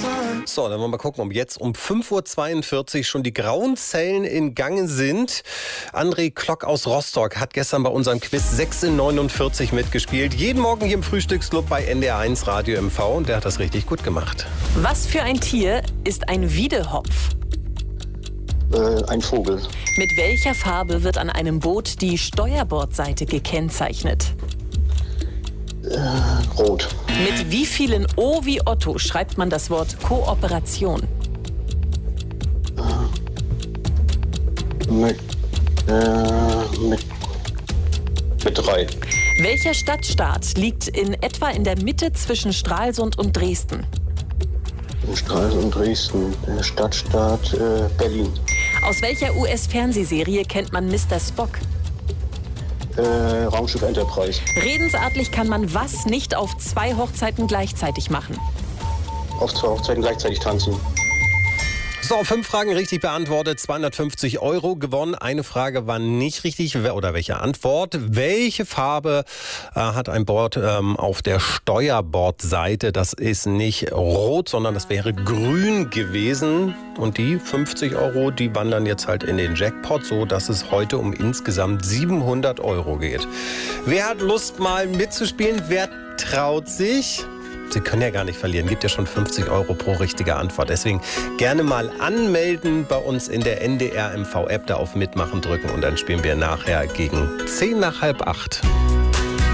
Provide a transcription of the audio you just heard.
So, dann wollen wir mal gucken, ob jetzt um 5:42 Uhr schon die grauen Zellen in Gange sind. André Klock aus Rostock hat gestern bei unserem Quiz 6 in 49 mitgespielt. Jeden Morgen hier im Frühstücksclub bei NDR1 Radio MV und der hat das richtig gut gemacht. Was für ein Tier ist ein Wiedehopf? Ein Vogel. Mit welcher Farbe wird an einem Boot die Steuerbordseite gekennzeichnet? Rot. Mit wie vielen O wie Otto schreibt man das Wort Kooperation? Mit 3. Welcher Stadtstaat liegt in etwa in der Mitte zwischen Stralsund und Dresden? Stralsund und Dresden. Stadtstaat Berlin. Aus welcher US-Fernsehserie kennt man Mr. Spock? Raumschiff Enterprise. Redensartlich kann man was nicht auf 2 Hochzeiten gleichzeitig machen? Auf 2 Hochzeiten gleichzeitig tanzen. So, 5 Fragen richtig beantwortet, 250 € gewonnen. Eine Frage war nicht richtig, oder welche Antwort? Welche Farbe hat ein Board auf der Steuerbordseite? Das ist nicht rot, sondern das wäre grün gewesen. Und die 50 €, die wandern jetzt halt in den Jackpot, so dass es heute um insgesamt 700 € geht. Wer hat Lust mal mitzuspielen? Wer traut sich? Sie können ja gar nicht verlieren, gibt ja schon 50 € pro richtige Antwort. Deswegen gerne mal anmelden bei uns in der NDR MV App, da auf Mitmachen drücken und dann spielen wir nachher gegen 7:50.